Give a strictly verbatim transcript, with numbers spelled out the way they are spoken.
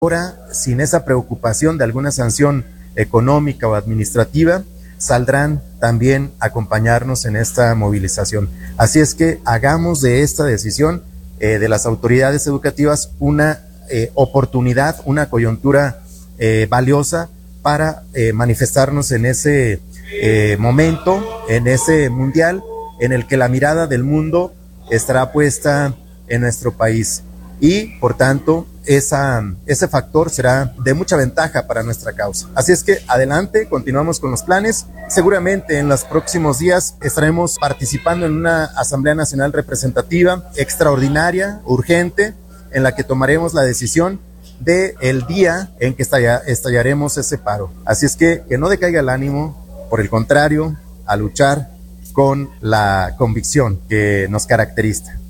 ahora, sin esa preocupación de alguna sanción económica o administrativa, saldrán también a acompañarnos en esta movilización. Así es que hagamos de esta decisión eh, de las autoridades educativas una eh, oportunidad, una coyuntura eh, valiosa para eh, manifestarnos en ese eh, momento, en ese mundial, en el que la mirada del mundo estará puesta en nuestro país. Y, por tanto, esa, ese factor será de mucha ventaja para nuestra causa. Así es que adelante, continuamos con los planes. Seguramente en los próximos días estaremos participando en una Asamblea Nacional Representativa extraordinaria, urgente, en la que tomaremos la decisión del día en que estalla, estallaremos ese paro. Así es que que no decaiga el ánimo, por el contrario, a luchar con la convicción que nos caracteriza.